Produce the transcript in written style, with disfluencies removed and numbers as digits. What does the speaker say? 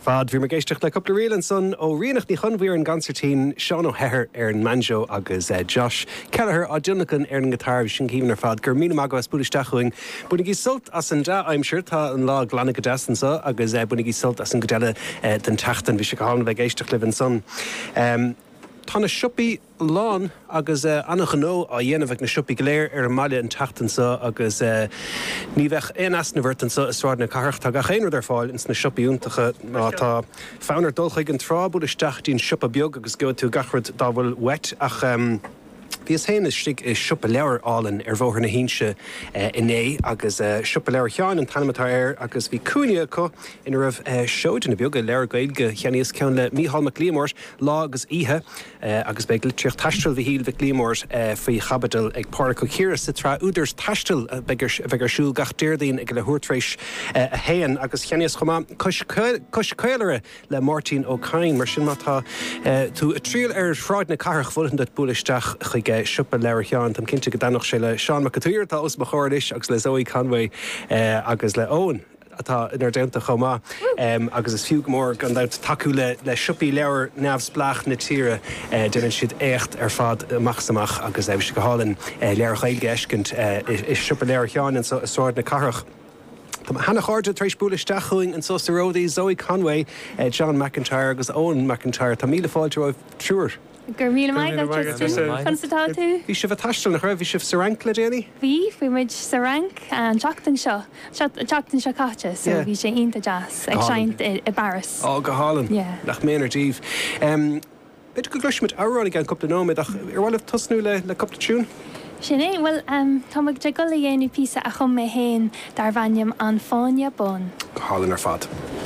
Fad bhí mar géisteach le coppla rialann son ó rianach ní chunmhuiar an gancertín Seán O'Hare ar an manjo agus Josh Kelleher á Jonathan ar an gitar sin cíomn ar fad gur mína maga spúlisteachúing bunig í sult as an da aimsir tá an lá glanna go deasansa agus bunig í sult as an godile den tachtan bhí se go hána bheith géisteach le an son. Tána siúpi lán agus annach nó a dhéanamh na siúpi léir ar an maiile an taachtansa agus ní bheith éas na bhirtansa is rád na carach tá gachéanú ar fáil ins na siúpi úntacha tá fánar dulchaig an trábú isteach dín siúpa beag agus go tú gachrad dá bhfuil wet ach Bhí héana stig is siúpa leabhar álan ar bhóthar na hínse inné agus siúpa leabhar cheáin an tanamatá air agus bhí cúine acu in raibh seoid na beag leabhar gailge cheanníos ceann le Mícheál Mac Liamór lá agus ihe agus beag tríocht taistil bhí híl bheith Liamór faoi chabadal ag pára go chéras sa trá údars taistil begur siúil gach déirdaín ag le thuairtrééis a héan agus cheanníos chumá cos céilere le Martin O'Kane mar sin mátá tú a tríal ar shráid na carach bhfuiln dat búlaisteach chuig siúpa leabhar cheáin tam cinnte go danoch sé le Seán McAteer tá os bachórdis agus le Zoe Conway agus le Owen atá inar déanta chomá agus is fiú mór gan dat taú le siúpi leabhar neamhsplach na tíre duann siad écht ar fad machsamach agus bhí se go hálann leabhar chailge eiscint is siúpa leabhar cheáin an sáid na carach. Tá hana cháirde treéis búlaisteachúing an Sostaródaí Zoe Conway, John McIntyre agus Owen McIntyre tá míle fáilte roibh trúr. Gur míle maigad chunstatá tú? Bhí sibh taistil nach raibh bhí sibh sa rank le déanaí? Bhí muid sa rank an teachtain seo caite so bhí sé ionta jazz ag seint i baras. Á go hálan nach méonar díomh. Beidir go gluisiid áránig an cuppa nóid ach ar bhfuil tosnú le cuppa tún? Sinné, well, támag de gola dhéanú písa a chum mé héin dar bhainneam an fáine bon. Go hálan ar fad.